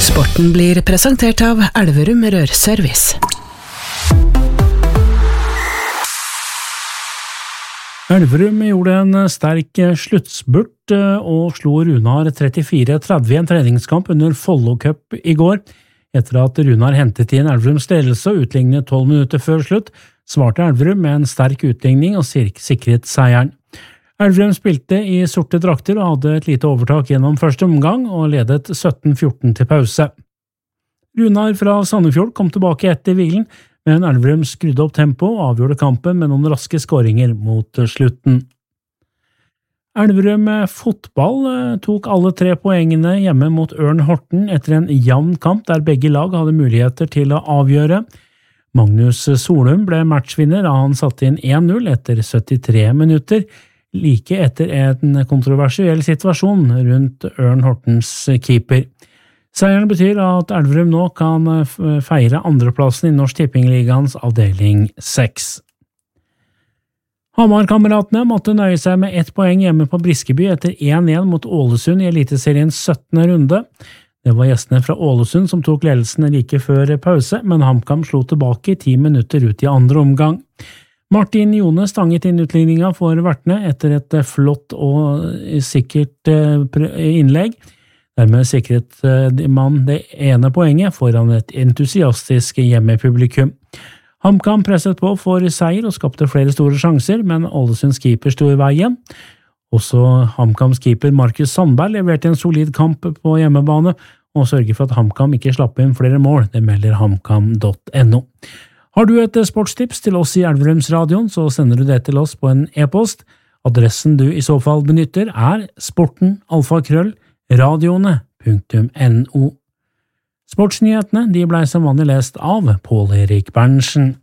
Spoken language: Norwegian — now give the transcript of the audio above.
Sporten blir presentert av Elverum Rørservice. Elverum gjorde en sterk sluttspurt og slo Runar 34-30 i en treningskamp under Follo Cup i går. Etter at Runar hentet inn Elverums ledelse og utlignet 12 minutter før slutt, svarte Elverum med en sterk utligning og sikret seieren. Elverum spilte i sorte drakter og hadde et lite overtak gjennom første omgang og ledet 17-14 til pause. Runar fra Sandefjord kom tilbake etter hvilen, men Elverum skrudde opp tempo og avgjorde kampen med noen raske skåringer mot slutten. Elverum fotball tok alle 3 poengene hjemme mot Ørn Horten etter en jevn kamp der begge lag hadde muligheter til å avgjøre. Magnus Solum ble matchvinner da han satte inn 1-0 etter 73 minutter, like etter en kontroversiell situasjon rundt Ørn Hortens keeper. Seieren betyr at Elverum nå kan feire andreplassen i Norsk Tippingligaens avdeling 6. Hamar-kameratene måtte nøye seg med 1 poeng hjemme på Briskeby etter 1-1 mot Ålesund i Eliteseriens 17. runde. Det var gjestene fra Ålesund som tok ledelsen like før pause, men HamKam slo tilbake 10 minutter ut i andre omgang. Martin Jone stanget inn utligninga for vertene etter et flott og sikkert innlegg. Dermed sikret man det ene poenget foran et entusiastisk hjemmepublikum. HamKam presset på for seier og skapte flere store sjanser, men Ålesunds keeper sto i veien. Også HamKams keeper Markus Sandberg leverte en solid kamp på hjemmebane og sørger for at HamKam ikke slapp inn flere mål, det melder hamkam.no. Har du et sportstips til oss i Elverumsradioen, så sender du det til oss på en e-post. Adressen du i så fall benytter er sporten@radioene.no. Sportsnyhetene de ble som vanlig lest av Pål Erik Berntsen.